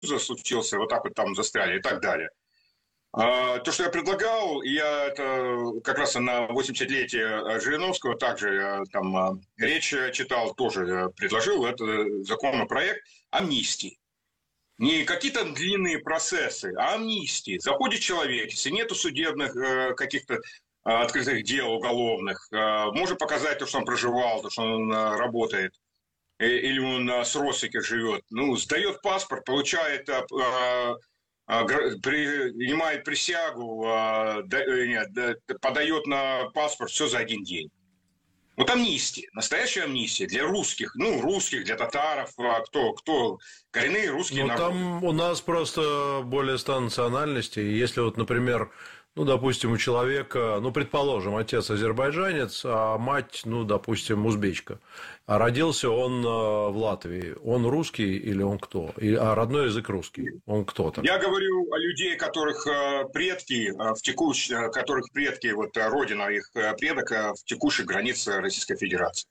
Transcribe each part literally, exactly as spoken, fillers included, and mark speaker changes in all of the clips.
Speaker 1: случился, вот так вот там застряли и так далее. То, что я предлагал, я это как раз на восьмидесятилетие Жириновского также там речь читал, тоже предложил, это законопроект амнистии. Не какие-то длинные процессы, а амнистии. Заходит человек, если нету судебных каких-то открытых дел уголовных, может показать то, что он проживал, то, что он работает, или он с родственниками живет, ну, сдает паспорт, получает... принимает присягу, подает на паспорт, все за один день. Вот амнистия, настоящая амнистия для русских, ну, русских, для татаров, кто, кто коренные русские народы.
Speaker 2: Там у нас просто более ста национальностей. Если вот, например, ну, допустим, у человека, ну, предположим, отец азербайджанец, а мать, ну, допустим, узбечка, а родился он в Латвии, он русский или он кто? А родной язык русский, он кто там?
Speaker 1: Я говорю о людей, которых предки в текущих, которых предки, вот родина их предок в текущих границах Российской Федерации.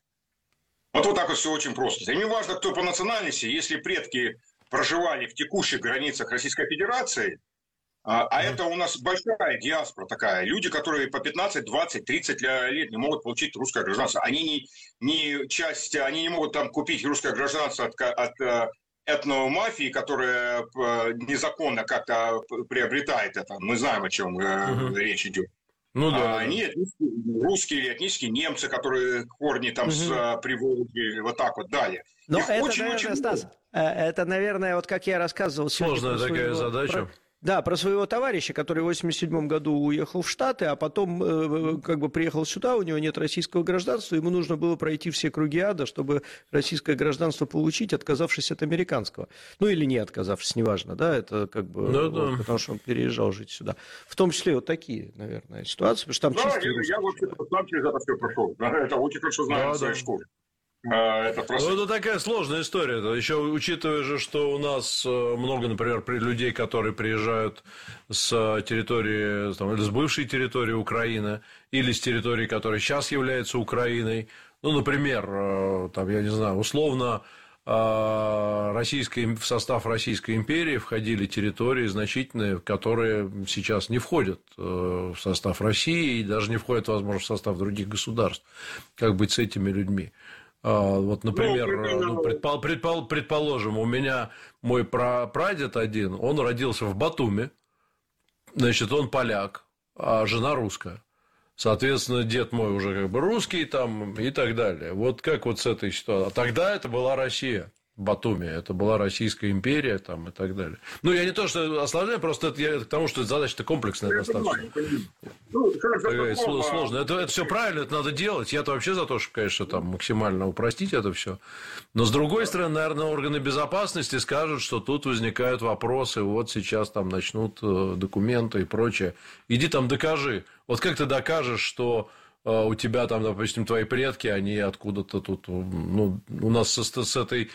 Speaker 1: Вот вот так вот все очень просто. И не важно, кто по национальности, если предки проживали в текущих границах Российской Федерации, а, а это у нас большая диаспора такая. Люди, которые по пятнадцать, двадцать, тридцать лет не могут получить русское гражданство. Они не, не часть, они не могут там купить русское гражданство от, от этномафии, которая незаконно как-то приобретает это. Мы знаем, о чем угу. речь идет.
Speaker 2: Ну, да,
Speaker 1: а,
Speaker 2: да.
Speaker 1: Нет, русские или этнические немцы, которые корни там угу. с Приволжья, вот так вот далее.
Speaker 3: Но
Speaker 1: Их
Speaker 3: это,
Speaker 1: очень,
Speaker 3: наверное,
Speaker 1: очень
Speaker 3: Стас, это, наверное, вот как я рассказывал сегодня.
Speaker 2: Сложная такая
Speaker 3: своего...
Speaker 2: задача.
Speaker 3: Про... Да, про своего товарища, который в восемьдесят седьмом году уехал в Штаты, а потом э, как бы приехал сюда, у него нет российского гражданства, ему нужно было пройти все круги ада, чтобы российское гражданство получить, отказавшись от американского. Ну, или не отказавшись, неважно, да, это как бы,
Speaker 2: ну,
Speaker 3: вот,
Speaker 2: да.
Speaker 3: потому что он переезжал жить сюда. В том числе вот такие, наверное, ситуации, потому что там
Speaker 1: да,
Speaker 3: чистый
Speaker 1: я,
Speaker 3: русский.
Speaker 1: я вообще сам через это все прошел. Это очень хорошо знаю
Speaker 2: да,
Speaker 1: в своей
Speaker 2: да.
Speaker 1: школе. Это, просто...
Speaker 2: ну, это такая сложная история. Еще учитывая же, что у нас много, например, людей, которые приезжают с территории, там, или с бывшей территории Украины, или с территории, которая сейчас является Украиной. Ну, например, там, я не знаю, условно, российской, в состав Российской империи входили территории значительные, которые сейчас не входят в состав России и даже не входят, возможно, в состав других государств. Как быть с этими людьми? Вот, например, ну, предпол, предпол, предположим, у меня мой прадед один, он родился в Батуми, значит, он поляк, а жена русская. Соответственно, дед мой уже как бы русский там и так далее. Вот как вот с этой ситуацией. А тогда это была Россия. Батуми, это была Российская империя там, и так далее. Ну, я не то, что осложняю, просто это я к тому, что задача-то комплексная достаточно. Ну, сложно. Это, это все правильно, это надо делать. Я-то вообще за то, что, конечно, там максимально упростить это все. Но с другой стороны, наверное, органы безопасности скажут, что тут возникают вопросы, вот сейчас там начнут документы и прочее. Иди там докажи. Вот как ты докажешь, что у тебя там, допустим, твои предки, они откуда-то тут, ну, у нас с, с этой,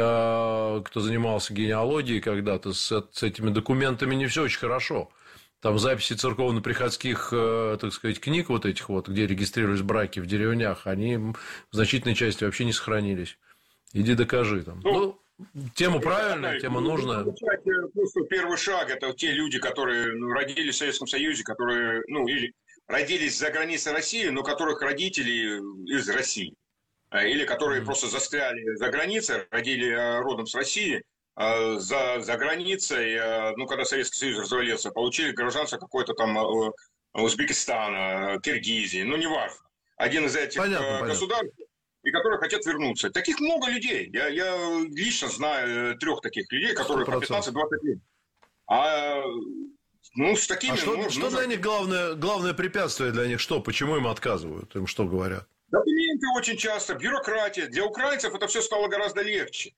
Speaker 2: кто занимался генеалогией когда-то, с, с этими документами не все очень хорошо. Там записи церковно-приходских, так сказать, книг вот этих вот, где регистрировались браки в деревнях, они в значительной части вообще не сохранились. Иди докажи там. Ну, ну тема правильная, тема нужная.
Speaker 1: Просто первый шаг – это те люди, которые ну, родились в Советском Союзе, которые, ну, или родились за границей России, но которых родители из России. Или которые mm-hmm. просто застряли за границей, родили родом с России, за, за границей, ну, когда Советский Союз развалился, получили гражданство какое-то там Узбекистана, Киргизии, ну, неважно. Один из этих понятно, государств, понятно. И которые хотят вернуться. Таких много людей. Я, я лично знаю трех таких людей, которые сто процентов. По пятнадцать-двадцать лет. А... Ну, с такими...
Speaker 2: А что,
Speaker 1: ну,
Speaker 2: что
Speaker 1: нужно...
Speaker 2: для них главное, главное препятствие для них? Что? Почему им отказывают? Им что говорят?
Speaker 1: Документы очень часто, бюрократия. Для украинцев это все стало гораздо легче.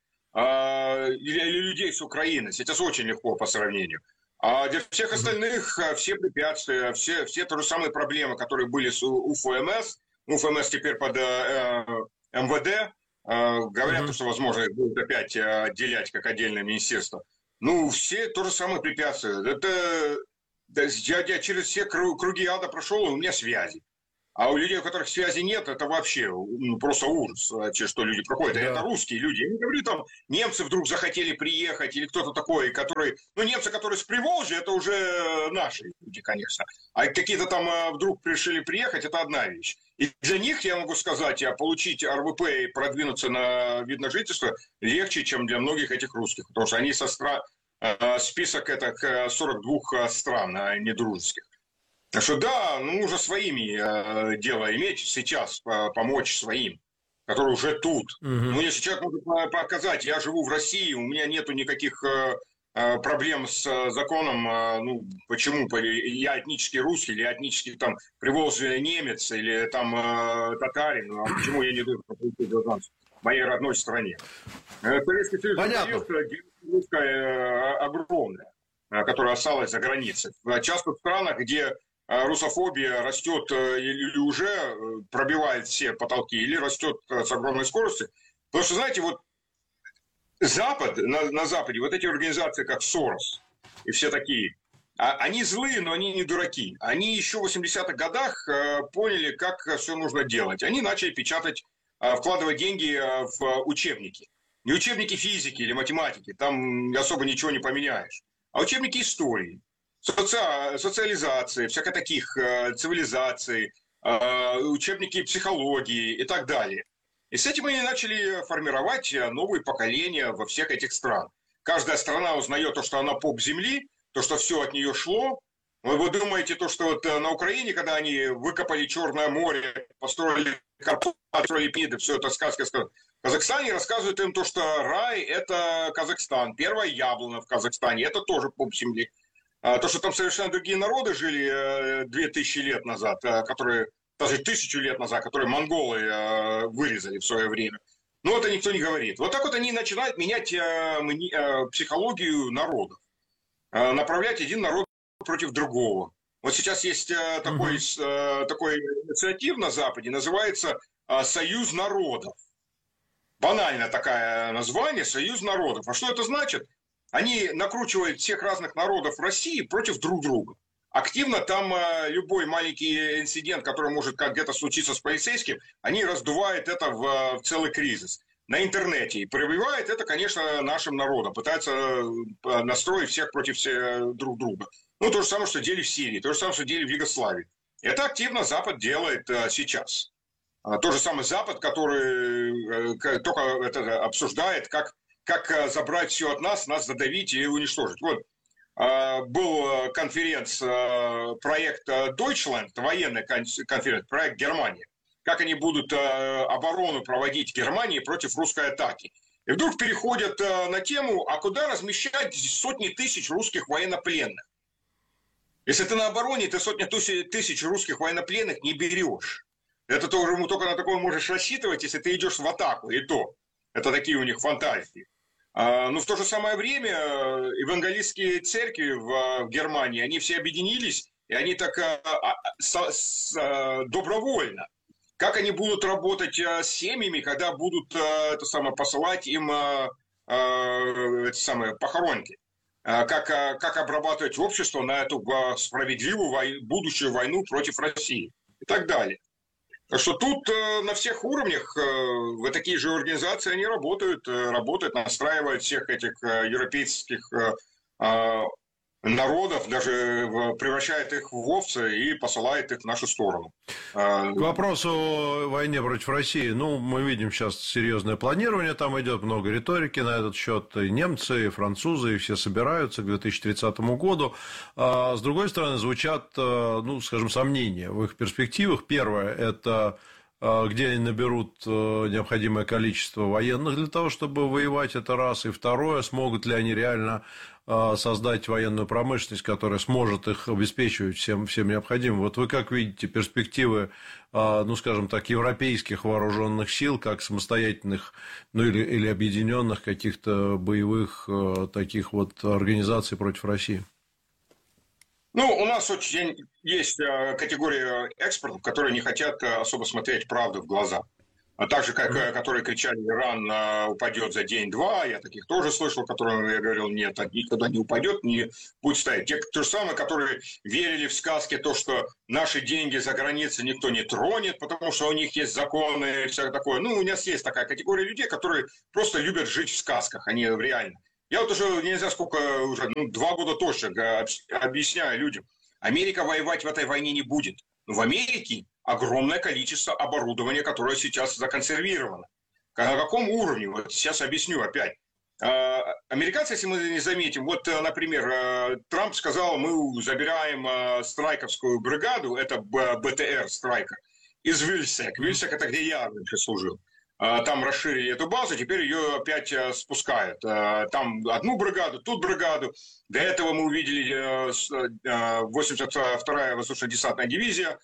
Speaker 1: А для людей с Украины сейчас очень легко по сравнению. А для всех остальных все препятствия, все, все те же самые проблемы, которые были с УФМС. УФМС теперь под э, МВД. Э, говорят, uh-huh. что, возможно, их будут опять отделять как отдельное министерство. Ну, все то же самое препятствие. Это я, я через все круги ада прошел, у меня связи. А у людей, у которых связи нет, это вообще ну, просто ужас, через что люди проходят. Да. Это русские люди. Я не говорю, там, немцы вдруг захотели приехать или кто-то такой, который... Ну, немцы, которые с Приволжья, это уже наши люди, конечно. А какие-то там вдруг решили приехать, это одна вещь. И для них, я могу сказать, получить эр вэ пэ и продвинуться на вид на жительство легче, чем для многих этих русских. Потому что они со стран... Список это сорок два стран недружеских. Так что да, ну, нужно своими э, дело иметь сейчас, по, помочь своим, которые уже тут. Угу. Ну, если человек может показать, я живу в России, у меня нету никаких э, проблем с законом, э, ну, почему, я этнический русский, или я этнический там приволжский немец, или там э, татарин, ну, а почему я не должен получить гражданство в моей родной стране? Советский Союз русская огромная, которая осталась за границей. Часто в странах, где русофобия растет или уже пробивает все потолки, или растет с огромной скоростью. Потому что, знаете, вот Запад, на, на Западе, вот эти организации, как Сорос и все такие, они злые, но они не дураки. Они еще в восьмидесятых годах поняли, как все нужно делать. Они начали печатать, вкладывать деньги в учебники. Не учебники физики или математики, там особо ничего не поменяешь, а учебники истории. Соци... социализации, всякой таких э, цивилизаций, э, учебники психологии и так далее. И с этим они начали формировать новые поколения во всех этих странах. Каждая страна узнает то, что она пуп земли, то, что все от нее шло. Вы, вы думаете, то, что вот на Украине, когда они выкопали Черное море, построили Карпаты, построили пирамиды, все это сказка, сказка. В Казахстане рассказывают им то, что рай – это Казахстан, первая яблоня в Казахстане – это тоже пуп земли. То, что там совершенно другие народы жили две тысячи лет назад, которые, даже тысячу лет назад, которые монголы вырезали в свое время. Но это никто не говорит. Вот так вот они начинают менять психологию народов, направлять один народ против другого. Вот сейчас есть такой, mm-hmm. такой инициатив на Западе, называется «Союз народов». Банальное такое название «Союз народов». А что это значит? Они накручивают всех разных народов России против друг друга. Активно там э, любой маленький инцидент, который может как где-то случиться с полицейским, они раздувают это в, в целый кризис на интернете. И пробивает это, конечно, нашим народом. Пытаются настроить всех против всех, друг друга. Ну, то же самое, что делали в Сирии, то же самое, что делали в Югославии. Это активно Запад делает э, сейчас. А, то же самое Запад, который э, только это обсуждает, как как забрать все от нас, нас задавить и уничтожить. Вот был конференц-проект Deutschland, военный конференц, проект Германии. Как они будут оборону проводить в Германии против русской атаки. И вдруг переходят на тему, а куда размещать сотни тысяч русских военнопленных? Если ты на обороне, ты сотни тысяч русских военнопленных не берешь. Это тоже, только на такое можешь рассчитывать, если ты идешь в атаку, и то. Это такие у них фантазии. Но в то же самое время евангелистские церкви в Германии, они все объединились, и они так добровольно. Как они будут работать с семьями, когда будут это самое, посылать им это самое, похоронки? Как, как обрабатывать общество на эту справедливую вой... будущую войну против России и так далее. Так что тут э, на всех уровнях э, такие же организации, они работают, э, работают, настраивают всех этих э, европейских э, э, народов, даже э, превращает их в овцы и посылает их в нашу сторону.
Speaker 2: К вопросу о войне против России. Ну, мы видим сейчас серьезное планирование, там идет много риторики на этот счет. И немцы, и французы, и все собираются к две тысячи тридцатому году. А с другой стороны, звучат, ну, скажем, сомнения в их перспективах. Первое – это где они наберут необходимое количество военных для того, чтобы воевать, это раз. И второе, смогут ли они реально создать военную промышленность, которая сможет их обеспечивать всем, всем необходимым. Вот вы как видите перспективы, ну, скажем так, европейских вооруженных сил, как самостоятельных, ну, или, или объединенных каких-то боевых таких вот организаций против России?
Speaker 1: Ну, у нас очень есть категория экспертов, которые не хотят особо смотреть правду в глаза. А так же, как, которые кричали, Иран упадет за день-два, я таких тоже слышал, которым я говорил, нет, никогда не упадет, не будет стоять. Те, то же самое, которые верили в сказки, то, что наши деньги за границей никто не тронет, потому что у них есть законы и всякое такое. Ну, у нас есть такая категория людей, которые просто любят жить в сказках, они реально. Я вот уже, не знаю, сколько, уже, ну, два года точно объясняю людям, Америка воевать в этой войне не будет. Но в Америке огромное количество оборудования, которое сейчас законсервировано. На каком уровне? Вот сейчас объясню опять. Американцы, если мы не заметим, вот, например, Трамп сказал, мы забираем страйковскую бригаду, это БТР, страйкер, из Вильсек. Вильсек – это где я раньше служил. Там расширили эту базу, теперь ее опять спускают. Там одну бригаду, тут бригаду. До этого мы увидели восемьдесят вторая воздушно-десантная дивизия,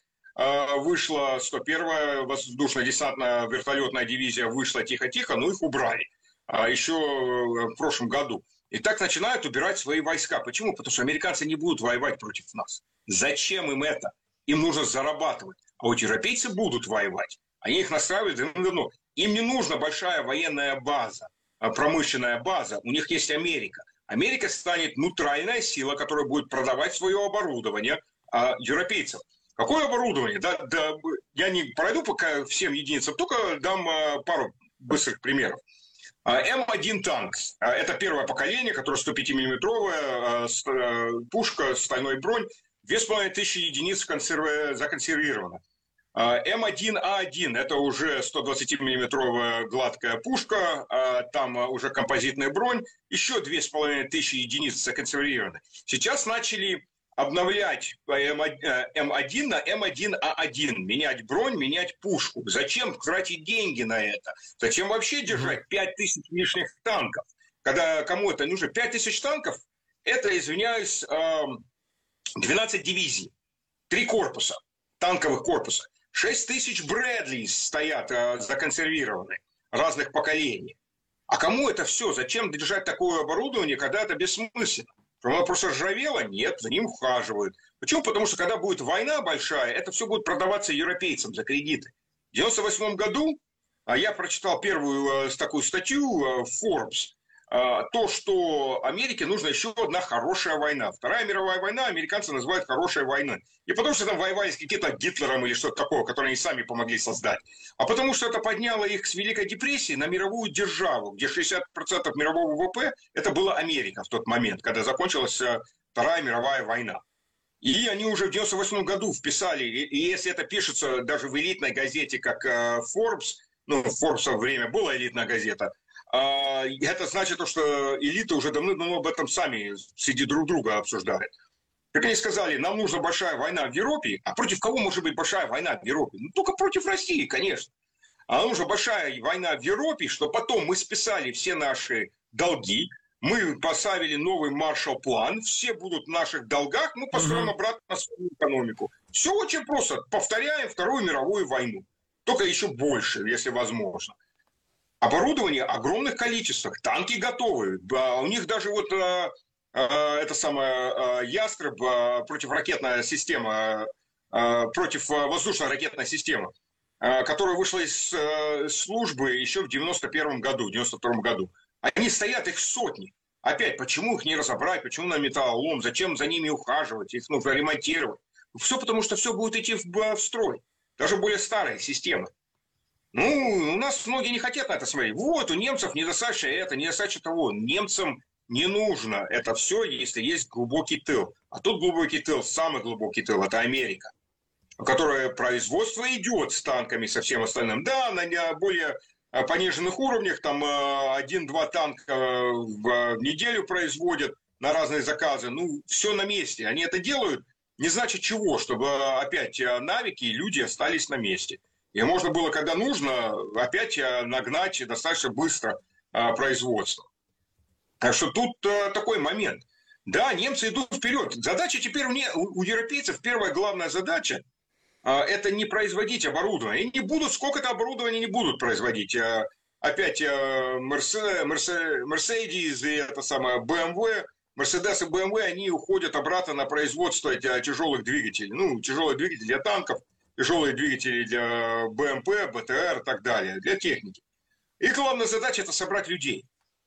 Speaker 1: вышла сто первая воздушно-десантная вертолетная дивизия, вышла тихо-тихо, но их убрали еще в прошлом году. И так начинают убирать свои войска. Почему? Потому что американцы не будут воевать против нас. Зачем им это? Им нужно зарабатывать. А вот европейцы будут воевать. Они их настраивают давно. Им не нужна большая военная база, промышленная база. У них есть Америка. Америка станет нейтральная сила, которая будет продавать свое оборудование европейцам. Какое оборудование? Да, да, я не пройду пока всем единицам, только дам пару быстрых примеров. эм один танк. Это первое поколение, которое сто пятимиллиметровая пушка, стальной бронь. две с половиной тысячи единиц законсервировано. эм один а один – это уже сто двадцатимиллиметровая гладкая пушка, там уже композитная бронь. Еще две с половиной тысячи единиц законсервированы. Сейчас начали обновлять эм один на эм один а один, менять бронь, менять пушку. Зачем тратить деньги на это? Зачем вообще держать пять тысяч лишних танков? Когда кому это нужно? пять тысяч танков – это, извиняюсь, двенадцать дивизий, три корпуса, танковых корпуса. шесть тысяч Брэдли стоят законсервированы разных поколений. А кому это все? Зачем держать такое оборудование, когда это бессмысленно? Оно просто ржавело? Нет, за ним ухаживают. Почему? Потому что когда будет война большая, это все будет продаваться европейцам за кредиты. В девяносто восьмом году я прочитал первую такую статью в Forbes, то, что Америке нужна еще одна хорошая война. Вторая мировая война американцы называют хорошей войной. Не потому, что там воевали с каким-то Гитлером или что-то такое, которое они сами помогли создать, а потому, что это подняло их с Великой депрессии на мировую державу, где шестьдесят процентов мирового ВВП – это была Америка в тот момент, когда закончилась Вторая мировая война. И они уже в девяносто восьмом году вписали, и если это пишется даже в элитной газете, как Forbes, ну, Forbes в свое время была элитная газета, это значит, что элита уже давно об этом сами среди друг друга обсуждают. Как они сказали, нам нужна большая война в Европе, а против кого может быть большая война в Европе? Ну, только против России, конечно. А нам нужна большая война в Европе, что потом мы списали все наши долги, мы поставили новый Маршалл-план, все будут в наших долгах, мы построим mm-hmm. обратно на свою экономику. Все очень просто. Повторяем Вторую мировую войну. Только еще больше, если возможно. Оборудование в огромных количествах, танки готовы. У них даже вот э, э, это самое э, Ястреб, э, противоракетная система, э, противовоздушно-ракетная система, э, которая вышла из э, службы еще в девяносто первом году, в девяносто втором году. Они стоят, их сотни. Опять, почему их не разобрать, почему на металлолом, зачем за ними ухаживать, их нужно ремонтировать. Все потому, что все будет идти в, в строй. Даже более старые системы. Ну, у нас многие не хотят на это смотреть. Вот, у немцев недостаточно это, недостаточно того. Немцам не нужно это все, если есть глубокий тыл. А тут глубокий тыл, самый глубокий тыл, это Америка, которая производство идет с танками, со всем остальным. Да, на более пониженных уровнях, там один-два танка в неделю производят на разные заказы. Ну, все на месте. Они это делают, не значит чего, чтобы опять навики и люди остались на месте. И можно было, когда нужно, опять нагнать достаточно быстро производство. Так что тут такой момент. Да, немцы идут вперед. Задача теперь у, не, у европейцев, первая главная задача, это не производить оборудование. Они не будут, сколько-то оборудования не будут производить. Опять Мерседес и это самое бэ эм вэ, Мерседес и бэ эм вэ, они уходят обратно на производство тяжелых двигателей. Ну, тяжелых двигателей для танков. тяжелые двигатели для БМП, БТР и так далее, для техники. Их главная задача – это собрать людей.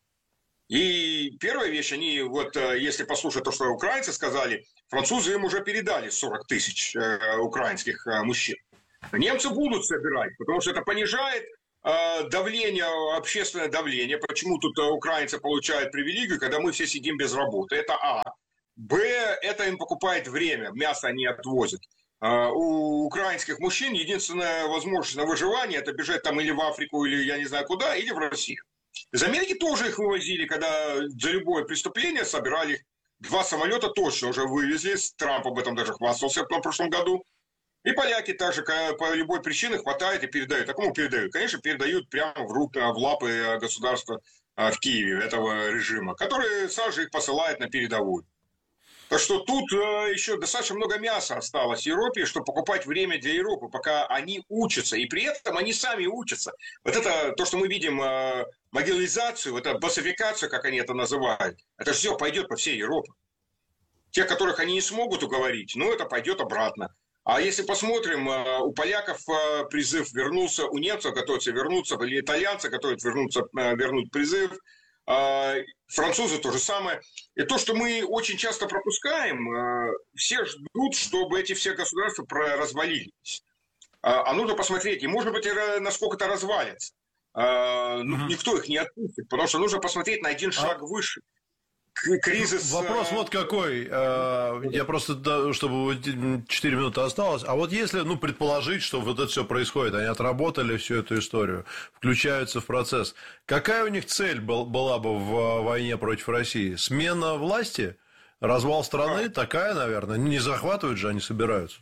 Speaker 1: И первая вещь, они вот, если послушать то, что украинцы сказали, французы им уже передали сорок тысяч э, украинских э, мужчин. Немцы будут собирать, потому что это понижает э, давление, общественное давление. Почему тут украинцы получают привилегию, когда мы все сидим без работы? Это А. Б. Это им покупает время, мясо они отвозят. Э, у украинских мужчин единственная возможность на выживание – это бежать там или в Африку, или я не знаю куда, или в Россию. Из Америки тоже их вывозили, когда за любое преступление собирали их. Два самолета точно уже вывезли, Трамп об этом даже хвастался в прошлом году. И поляки также по любой причине хватает и передают. А кому передают? Конечно, передают прямо в руки, в лапы государства в Киеве, этого режима, который сам же их посылает на передовую. Так что тут еще достаточно много мяса осталось в Европе, чтобы покупать время для Европы, пока они учатся. И при этом они сами учатся. Вот это то, что мы видим, могилизацию, вот эту басификацию, как они это называют, это все пойдет по всей Европе. Те, которых они не смогут уговорить, ну, это пойдет обратно. А если посмотрим, у поляков призыв вернулся, у немцев готовится вернуться, или итальянцы готовятся вернуться, вернуть призыв, французы то же самое. И то, что мы очень часто пропускаем, все ждут, чтобы эти все государства развалились. А нужно посмотреть, и может быть, насколько это развалится. Ну, никто их не отпустит, потому что нужно посмотреть на один шаг а... выше. Кризис...
Speaker 2: Вопрос вот какой. Я просто, чтобы четыре минуты осталось. А вот если, ну, предположить, что вот это все происходит, они отработали всю эту историю, включаются в процесс, какая у них цель была бы в войне против России? Смена власти? Развал страны? Такая, наверное. Не захватывают же, они собираются.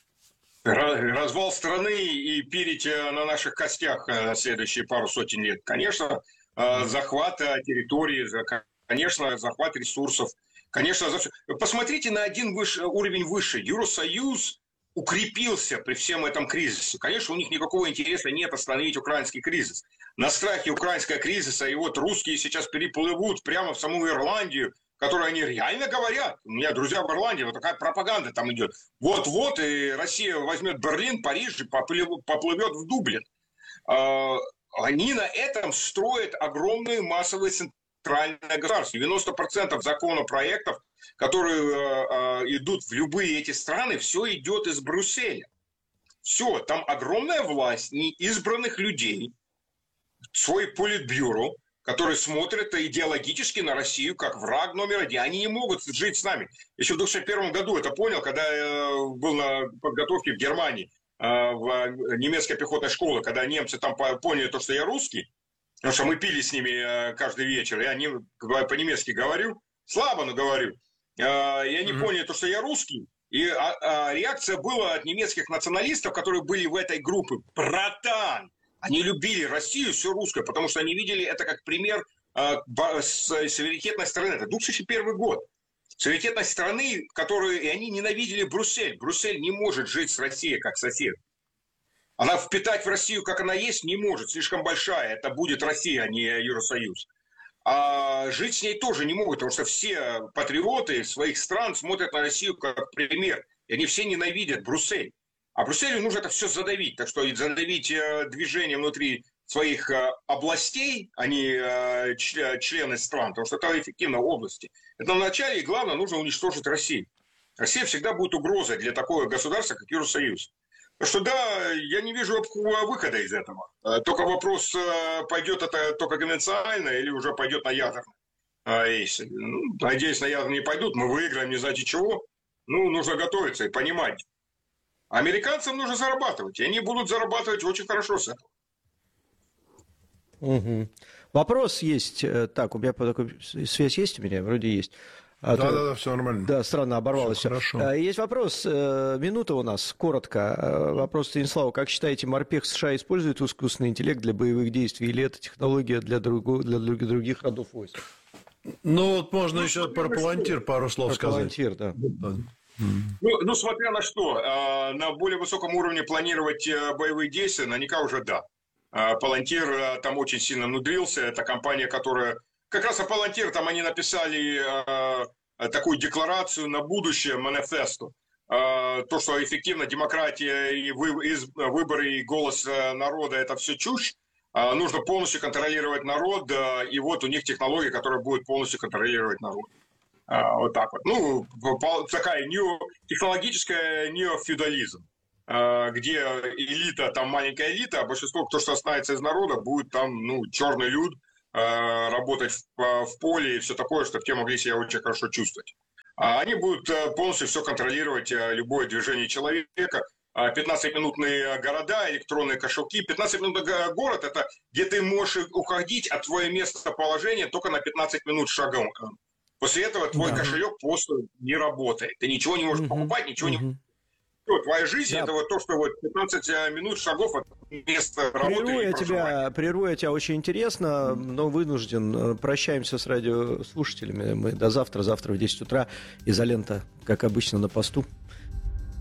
Speaker 1: Развал страны и пирить на наших костях следующие пару сотен лет. Конечно, захват территории, конечно, захват ресурсов. Конечно, посмотрите на один выше, уровень выше. Евросоюз укрепился при всем этом кризисе. Конечно, у них никакого интереса нет остановить украинский кризис. На страхе украинского кризиса, и вот русские сейчас переплывут прямо в саму Ирландию, которую они реально говорят. У меня друзья в Ирландии, вот такая пропаганда там идет. Вот-вот, и Россия возьмет Берлин, Париж и поплывет в Дублин. Они на этом строят огромные массовые центральное государство. девяносто процентов законопроектов, которые э, идут в любые эти страны, все идет из Брюсселя. Все, там огромная власть неизбранных людей, свой политбюро, которые смотрят идеологически на Россию как враг номер один. Они не могут жить с нами. Еще в две тысячи первом году это понял, когда я был на подготовке в Германии, э, в немецкой пехотной школе, когда немцы там поняли то, что я русский. Потому что мы пили с ними каждый вечер. Я не, по-немецки говорю, слабо, но говорю. И они mm-hmm. поняли то, что я русский. И а, а, реакция была от немецких националистов, которые были в этой группе. Братан! Они любили Россию, все русское, потому что они видели это как пример а, суверенитетной страны. Это две тысячи первый год. Суверенитетной страны, которую... И они ненавидели Брюссель. Брюссель не может жить с Россией как сосед. Она впитать в Россию, как она есть, не может. Слишком большая. Это будет Россия, а не Евросоюз. А жить с ней тоже не могут, потому что все патриоты своих стран смотрят на Россию как пример. И они все ненавидят Брюссель. А Брюсселю нужно это все задавить. Так что задавить движение внутри своих областей, а не члены стран, потому что это эффективно в области. Это вначале и главное нужно уничтожить Россию. Россия всегда будет угрозой для такого государства, как Евросоюз. Так что да, я не вижу выхода из этого. Только вопрос, пойдет это только конвенционально или уже пойдет на ядерное. Ну, надеюсь, на ядерное не пойдут, мы выиграем не знаете чего. Ну, нужно готовиться и понимать. Американцам нужно зарабатывать, и они будут зарабатывать очень хорошо с этого.
Speaker 3: Угу. Вопрос есть. Так, у меня такой связь есть у меня? Вроде есть. А
Speaker 2: да,
Speaker 3: то,
Speaker 2: да, да, все нормально.
Speaker 3: Да, странно оборвалось.
Speaker 2: Все хорошо.
Speaker 3: Есть вопрос, минута у нас, коротко. Вопрос Станиславу. Как считаете, морпех США использует искусственный интеллект для боевых действий, или это технология для, друг, для других родов войск?
Speaker 2: Ну, вот можно ну, еще про Палантир пару слов про сказать.
Speaker 3: Палантир, да.
Speaker 2: да.
Speaker 1: Ну, ну, смотря на что. На более высоком уровне планировать боевые действия, наверняка уже да. Палантир там очень сильно внудрился. Это компания, которая... Как раз о Палантир там они написали э, такую декларацию на будущее, манифесту. то, что эффективна демократия и выборы, и голос народа – это все чушь. Нужно полностью контролировать народ, и вот у них технология, которая будет полностью контролировать народ. Вот так вот. Ну, такая нео, технологическая неофеодализм, где элита, там маленькая элита, а большинство, кто что останется из народа, будет там, ну, черный люд, работать в, в поле и все такое, чтобы те могли себя очень хорошо чувствовать. Они будут полностью все контролировать, любое движение человека. пятнадцатиминутные города, электронные кошельки. пятнадцатиминутный город – это где ты можешь уходить от твоего местоположения только на пятнадцать минут шагом. После этого твой да. кошелек просто не работает. Ты ничего не можешь угу. покупать, ничего угу. не... Твоя жизнь да. – это вот то, что вот пятнадцать минут шагов от места работы.
Speaker 3: Прерву я, тебя, прерву я тебя очень интересно, но вынужден. Прощаемся с радиослушателями. Мы до завтра. Завтра в десять утра. Изолента, как обычно, на посту.